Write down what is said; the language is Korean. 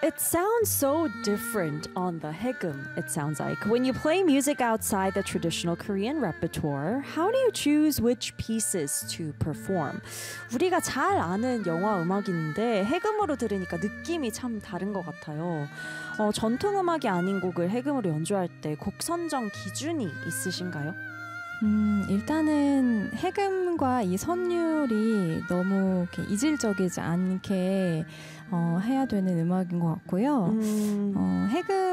It sounds so different on the haegeum, it sounds like. When you play music outside the traditional Korean repertoire, how do you choose which pieces to perform? 우리가 잘 아는 영화 음악인데 해금으로 들으니까 느낌이 참 다른 것 같아요. 전통 음악이 아닌 곡을 해금으로 연주할 때 곡 선정 기준이 있으신가요? 일단은 해금과 이 선율이 너무 이렇게 이질적이지 않게 해야 되는 음악인 것 같고요. 해금